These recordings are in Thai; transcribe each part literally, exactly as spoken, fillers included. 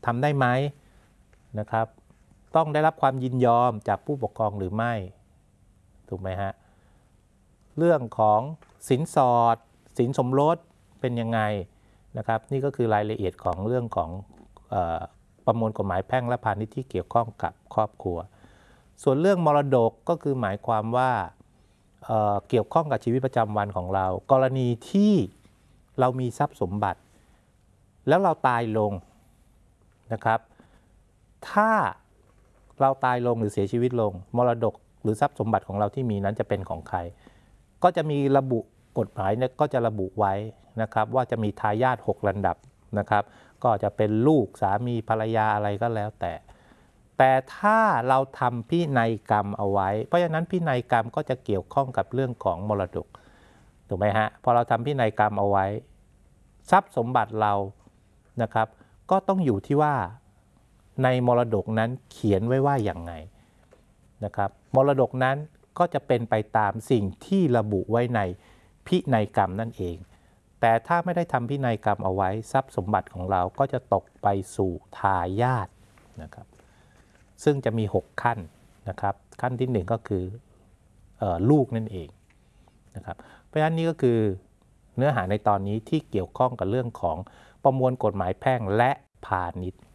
ำได้ไหมนะครับต้องได้รับความยินยอมจากผู้ปกครองหรือไม่ถูกไหมฮะเรื่องของสินสอดสินสมรสเป็นยังไงนะครับนี่ก็คือรายละเอียดของเรื่องของเอ่อประมวลกฎหมายแพ่งและพาณิชย์ที่เกี่ยวข้องกับครอบครัวส่วนเรื่องมรดกก็คือหมายความว่าเอ่อเกี่ยวข้องกับชีวิตประจำวันของเรากรณีที่เรามีทรัพย์สมบัติแล้วเราตายลงนะครับถ้าเราตายลงหรือเสียชีวิตลงมรดกหรือทรัพย์สมบัติของเราที่มีนั้นจะเป็นของใครก็จะมีระบุกฎหมายเนี่ยก็จะระบุไว้นะครับว่าจะมีทายาทหกลำดับนะครับก็จะเป็นลูกสามีภรรยาอะไรก็แล้วแต่แต่ถ้าเราทำพินัยกรรมเอาไว้เพราะฉะนั้นพินัยกรรมก็จะเกี่ยวข้องกับเรื่องของมรดกถูกไหมฮะพอเราทำพินัยกรรมเอาไว้ทรัพย์สมบัติเรานะครับก็ต้องอยู่ที่ว่าในมรดกนั้นเขียนไว้ว่าอย่างไงนะครับมรดกนั้นก็จะเป็นไปตามสิ่งที่ระบุไว้ในพินัยกรรมนั่นเองแต่ถ้าไม่ได้ทำพินัยกรรมเอาไว้ทรัพย์สมบัติของเราก็จะตกไปสู่ทายาทนะครับซึ่งจะมีหกขั้นนะครับขั้นที่หนึ่งก็คือเอ่อลูกนั่นเองนะครับเพราะฉะนั้นนี่ก็คือเนื้อหาในตอนนี้ที่เกี่ยวข้องกับเรื่องของประมวลกฎหมายแพ่งและพาณิชย์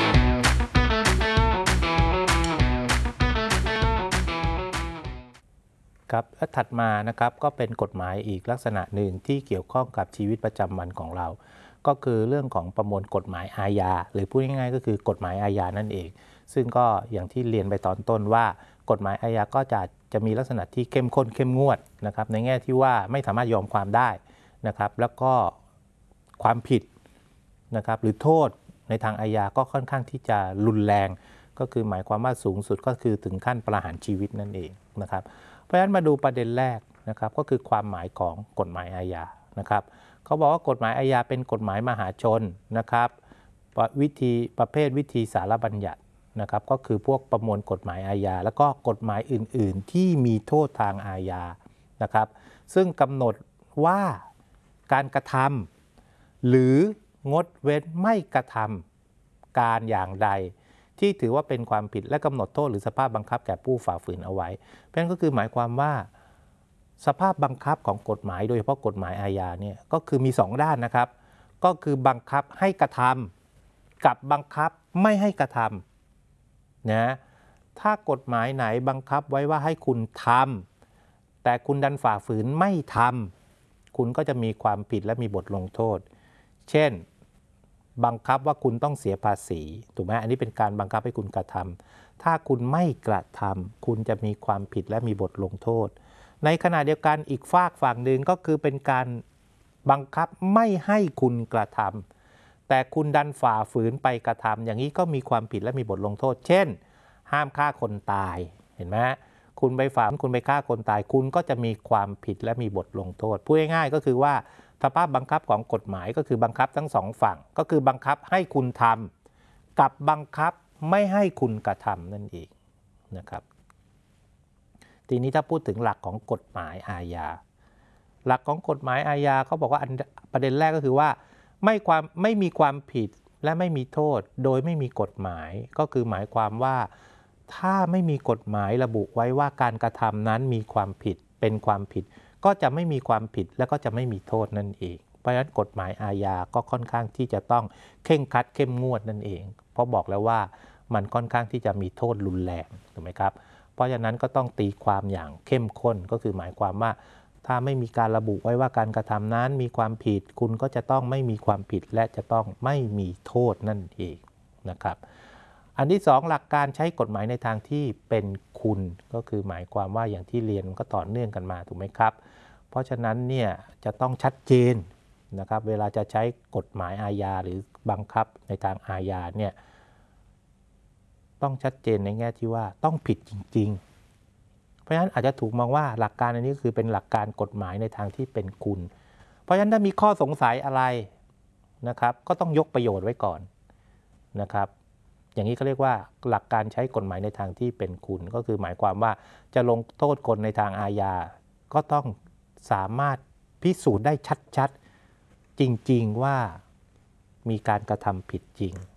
ครับและถัดมานะครับก็เป็นกฎหมายอีกลักษณะหนึ่งที่เกี่ยวข้องกับชีวิตประจำวันของเราก็คือเรื่องของประมวลกฎหมายอาญาหรือพูดง่ายๆก็คือกฎหมายอาญานั่นเองซึ่งก็อย่างที่เรียนไปตอนต้นว่ากฎหมายอาญาก็จะจะมีลักษณะที่เข้มข้นเข้มงวดนะครับในแง่ที่ว่าไม่สามารถยอมความได้นะครับแล้วก็ความผิดนะครับหรือโทษในทางอาญาก็ค่อนข้างที่จะรุนแรงก็คือหมายความว่าสูงสุดก็คือถึงขั้นประหารชีวิตนั่นเองนะครับเพราะฉะนั้นมาดูประเด็นแรกนะครับก็คือความหมายของกฎหมายอาญานะครับเขาบอกว่ากฎหมายอาญาเป็นกฎหมายมหาชนนะครับวิธีประเภทวิธีสารบัญญัตินะครับก็คือพวกประมวลกฎหมายอาญาแล้วก็กฎหมายอื่นๆที่มีโทษทางอาญานะครับซึ่งกำหนดว่าการกระทำหรืองดเว้นไม่กระทำการอย่างใดที่ถือว่าเป็นความผิดและกำหนดโทษหรือสภาพบังคับแก่ผู้ฝ่าฝืนเอาไว้เพราะฉะนั้นก็คือหมายความว่าสภาพบังคับของกฎหมายโดยเฉพาะกฎหมายอาญาเนี่ยก็คือมีสองด้านนะครับก็คือบังคับให้กระทำกับบังคับไม่ให้กระทำนะถ้ากฎหมายไหนบังคับไว้ว่าให้คุณทำแต่คุณดันฝ่าฝืนไม่ทำคุณก็จะมีความผิดและมีบทลงโทษเช่นบังคับว่าคุณต้องเสียภาษีถูกไหมอันนี้เป็นการบังคับให้คุณกระทำถ้าคุณไม่กระทำคุณจะมีความผิดและมีบทลงโทษในขณะเดียวกันอีกฝากฝั่งหนึ่งก็คือเป็นการบังคับไม่ให้คุณกระทำแต่คุณดันฝ่าฝืนไปกระทำอย่างนี้ก็มีความผิดและมีบทลงโทษเช่นห้ามฆ่าคนตายเห็นไหมคุณไปฝ่าคุณไปฆ่าคนตายคุณก็จะมีความผิดและมีบทลงโทษพูดง่ายๆก็คือว่าสภาพบังคับของกฎหมายก็คือบังคับทั้งสองฝั่งก็คือบังคับให้คุณทำกับบังคับไม่ให้คุณกระทำนั่นเองนะครับทีนี้ถ้าพูดถึงหลักของกฎหมายอาญาหลักของกฎหมายอาญาเขาบอกว่าประเด็นแรกก็คือว่าไม่ความไม่มีความผิดและไม่มีโทษโดยไม่มีกฎหมายก็คือหมายความว่าถ้าไม่มีกฎหมายระบุไว้ว่าการกระทำนั้นมีความผิดเป็นความผิดก็จะไม่มีความผิดและก็จะไม่มีโทษนั่นเองเพราะฉะนั้นกฎหมายอาญาก็ค่อนข้างที่จะต้องเคร่งครัดเข้มงวดนั่นเองเพราะบอกแล้วว่ามันค่อนข้างที่จะมีโทษรุนแรงถูกไหมครับเพราะฉะนั้นก็ต้องตีความอย่างเข้มข้นก็คือหมายความว่าถ้าไม่มีการระบุไว้ว่าการกระทำนั้นมีความผิดคุณก็จะต้องไม่มีความผิดและจะต้องไม่มีโทษนั่นเองนะครับอันที่สองหลักการใช้กฎหมายในทางที่เป็นคุณก็คือหมายความว่าอย่างที่เรียนก็ต่อเนื่องกันมาถูกไหมครับเพราะฉะนั้นเนี่ยจะต้องชัดเจนนะครับเวลาจะใช้กฎหมายอาญาหรือบังคับในทางอาญาเนี่ยต้องชัดเจนในแง่ที่ว่าต้องผิดจริงๆเพราะฉะนั้นอาจจะถูกมองว่าหลักการอันนี้คือเป็นหลักการกฎหมายในทางที่เป็นคุณเพราะฉะนั้นถ้ามีข้อสงสัยอะไรนะครับก็ต้องยกประโยชน์ไว้ก่อนนะครับอย่างนี้เขาเรียกว่าหลักการใช้กฎหมายในทางที่เป็นคุณก็คือหมายความว่าจะลงโทษคนในทางอาญาก็ต้องสามารถพิสูจน์ได้ชัดๆจริงๆว่ามีการกระทำผิดจริง